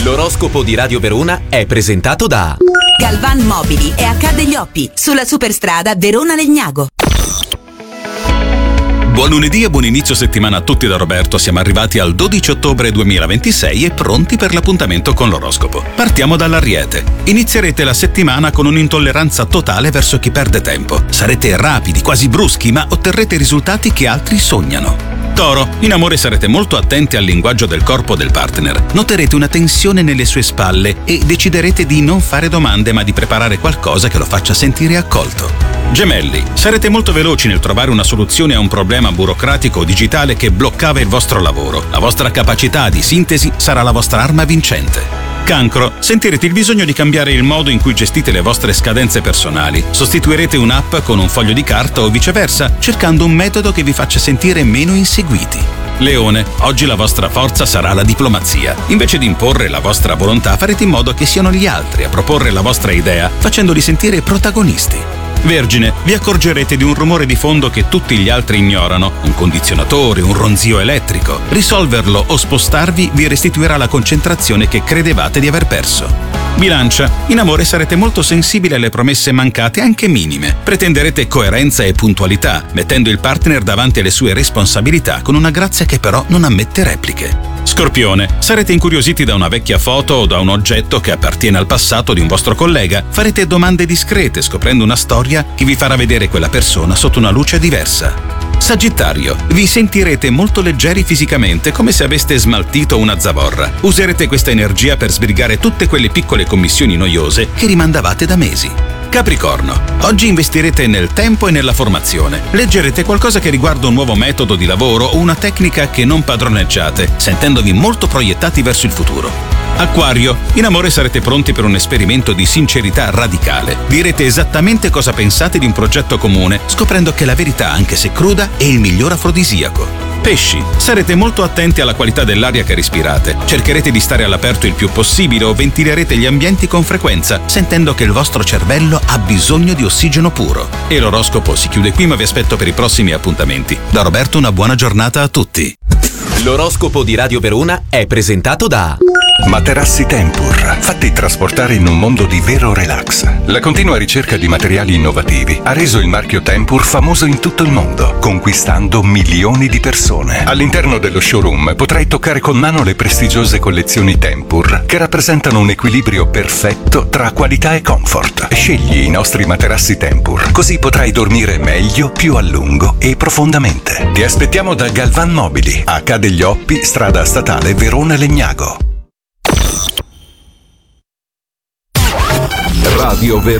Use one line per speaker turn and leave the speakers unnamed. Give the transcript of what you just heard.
L'oroscopo di Radio Verona è presentato da
Galvan Mobili e H degli Oppi, sulla superstrada Verona-Legnago.
Buon lunedì e buon inizio settimana a tutti da Roberto. Siamo arrivati al 12 ottobre 2026 e pronti per l'appuntamento con l'oroscopo. Partiamo dall'Ariete. Inizierete la settimana con un'intolleranza totale verso chi perde tempo. Sarete rapidi, quasi bruschi, ma otterrete risultati che altri sognano. Toro, in amore sarete molto attenti al linguaggio del corpo del partner. Noterete una tensione nelle sue spalle e deciderete di non fare domande ma di preparare qualcosa che lo faccia sentire accolto. Gemelli, sarete molto veloci nel trovare una soluzione a un problema burocratico o digitale che bloccava il vostro lavoro. La vostra capacità di sintesi sarà la vostra arma vincente. Cancro, sentirete il bisogno di cambiare il modo in cui gestite le vostre scadenze personali. Sostituirete un'app con un foglio di carta o viceversa, cercando un metodo che vi faccia sentire meno inseguiti. Leone, oggi la vostra forza sarà la diplomazia. Invece di imporre la vostra volontà, farete in modo che siano gli altri a proporre la vostra idea, facendoli sentire protagonisti. Vergine, vi accorgerete di un rumore di fondo che tutti gli altri ignorano, un condizionatore, un ronzio elettrico. Risolverlo o spostarvi vi restituirà la concentrazione che credevate di aver perso. Bilancia, in amore sarete molto sensibili alle promesse mancate, anche minime. Pretenderete coerenza e puntualità, mettendo il partner davanti alle sue responsabilità con una grazia che però non ammette repliche. Scorpione, sarete incuriositi da una vecchia foto o da un oggetto che appartiene al passato di un vostro collega. Farete domande discrete, scoprendo una storia che vi farà vedere quella persona sotto una luce diversa. Sagittario, vi sentirete molto leggeri fisicamente, come se aveste smaltito una zavorra. Userete questa energia per sbrigare tutte quelle piccole commissioni noiose che rimandavate da mesi. Capricorno, oggi investirete nel tempo e nella formazione. Leggerete qualcosa che riguarda un nuovo metodo di lavoro o una tecnica che non padroneggiate, sentendovi molto proiettati verso il futuro. Acquario, in amore sarete pronti per un esperimento di sincerità radicale. Direte esattamente cosa pensate di un progetto comune, scoprendo che la verità, anche se cruda, è il miglior afrodisiaco. Pesci, sarete molto attenti alla qualità dell'aria che respirate. Cercherete di stare all'aperto il più possibile o ventilerete gli ambienti con frequenza, sentendo che il vostro cervello ha bisogno di ossigeno puro. E l'oroscopo si chiude qui, ma vi aspetto per i prossimi appuntamenti. Da Roberto una buona giornata a tutti.
L'oroscopo di Radio Verona è presentato da
Materassi Tempur, fatti trasportare in un mondo di vero relax. La continua ricerca di materiali innovativi ha reso il marchio Tempur famoso in tutto il mondo, conquistando milioni di persone. All'interno dello showroom potrai toccare con mano le prestigiose collezioni Tempur, che rappresentano un equilibrio perfetto tra qualità e comfort. Scegli i nostri materassi Tempur, così potrai dormire meglio, più a lungo e profondamente. Ti aspettiamo da Galvan Mobili, H degli Oppi, strada statale Verona-Legnago.
Radio Verona.